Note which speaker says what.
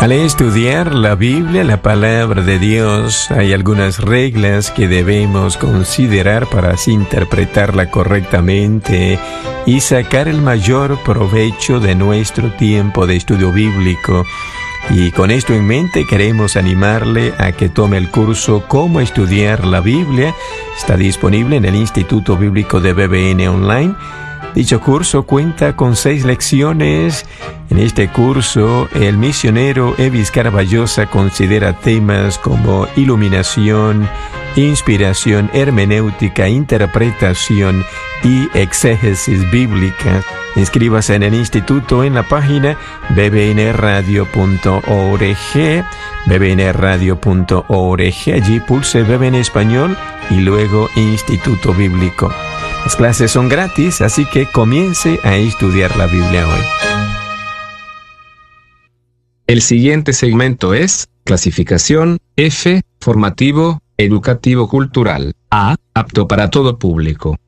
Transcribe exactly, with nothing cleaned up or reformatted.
Speaker 1: Al estudiar la Biblia, la palabra de Dios, hay algunas reglas que debemos considerar para así interpretarla correctamente y sacar el mayor provecho de nuestro tiempo de estudio bíblico. Y con esto en mente queremos animarle a que tome el curso Cómo estudiar la Biblia. Está disponible en el Instituto Bíblico de B B N Online. Dicho curso cuenta con seis lecciones. En este curso, el misionero Evis Carballosa considera temas como iluminación, inspiración, hermenéutica, interpretación y exégesis bíblica. Inscríbase en el instituto en la página b b n radio punto org, b b n radio punto org. Allí pulse B B N Español y luego Instituto Bíblico. Las clases son gratis, así que comience a estudiar la Biblia hoy.
Speaker 2: El siguiente segmento es clasificación F, formativo, educativo cultural. A, apto para todo público.